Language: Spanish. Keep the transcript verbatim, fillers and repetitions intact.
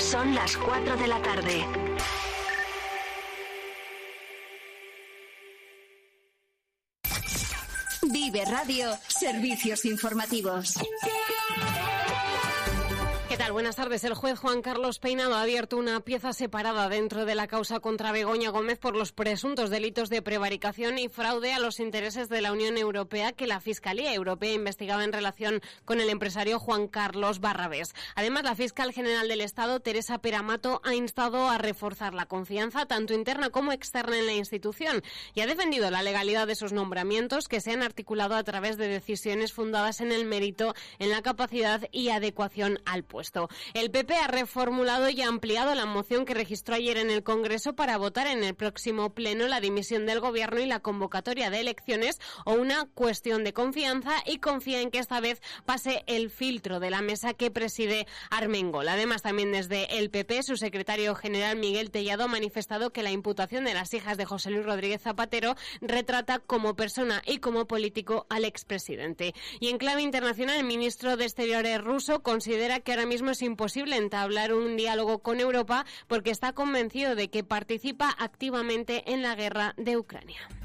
Son las cuatro de la tarde. Vive Radio, servicios informativos. ¿Qué tal? Buenas tardes. El juez Juan Carlos Peinado ha abierto una pieza separada dentro de la causa contra Begoña Gómez por los presuntos delitos de prevaricación y fraude a los intereses de la Unión Europea que la Fiscalía Europea investigaba en relación con el empresario Juan Carlos Barrabés. Además, la fiscal general del Estado, Teresa Peramato, ha instado a reforzar la confianza tanto interna como externa en la institución y ha defendido la legalidad de esos nombramientos que se han articulado a través de decisiones fundadas en el mérito, en la capacidad y adecuación al puesto. El P P ha reformulado y ampliado la moción que registró ayer en el Congreso para votar en el próximo pleno la dimisión del Gobierno y la convocatoria de elecciones o una cuestión de confianza, y confía en que esta vez pase el filtro de la mesa que preside Armengol. Además, también desde el P P, su secretario general Miguel Tellado ha manifestado que la imputación de las hijas de José Luis Rodríguez Zapatero retrata como persona y como político al expresidente. Y en clave internacional, el ministro de Exteriores ruso considera que ahora mismo es imposible entablar un diálogo con Europa porque está convencido de que participa activamente en la guerra de Ucrania.